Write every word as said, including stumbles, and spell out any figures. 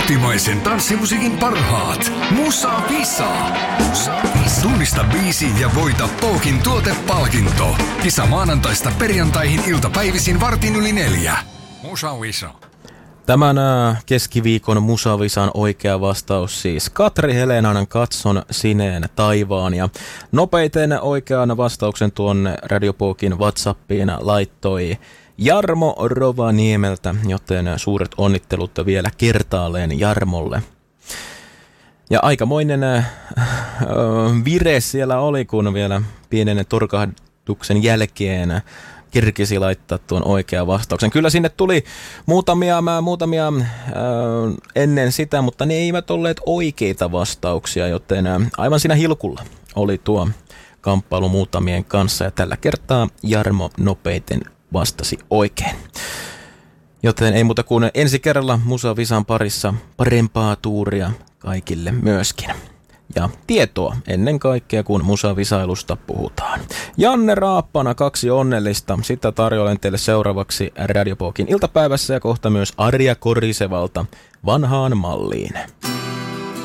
Kotimaisen tanssimusiikin parhaat. Musa Visa. Musa Visa. Tunnista biisi ja voita Pookin tuotepalkinto. Kisa maanantaista perjantaihin iltapäivisin vartin yli neljä. Musa Visa. Tämän keskiviikon Musavisan oikea vastaus siis Katri Helenainen Katson sineen taivaan. Ja nopeiten oikean vastauksen tuonne Radio Pookin WhatsAppiin laittoi Jarmo Rovaniemeltä, joten suuret onnittelut vielä kertaalleen Jarmolle. Ja aikamoinen äh, vire siellä oli, kun vielä pienen turkahduksen jälkeen kerkisi laittaa tuon oikean vastauksen. Kyllä sinne tuli muutamia, muutamia äh, ennen sitä, mutta ne eivät olleet oikeita vastauksia, joten äh, aivan siinä hilkulla oli tuo kamppailu muutamien kanssa. Ja tällä kertaa Jarmo nopeiten vastasi oikein. Joten ei muuta kuin ensi kerralla Musa Visan parissa parempaa tuuria kaikille myöskin. Ja tietoa ennen kaikkea, kun musavisailusta puhutaan. Janne Raappana, kaksi onnellista. Sitä tarjoilen teille seuraavaksi Radio Pookin iltapäivässä ja kohta myös Arja Korisevalta vanhaan malliin.